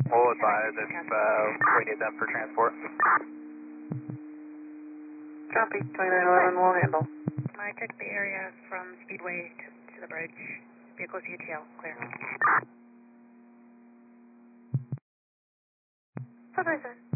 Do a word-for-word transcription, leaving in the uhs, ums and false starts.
We'll advise if uh, we need them for transport. Copy, twenty-nine eleven will handle. I checked the area from Speedway to, to the bridge. Vehicles U T L, clear. Bye-bye, sir.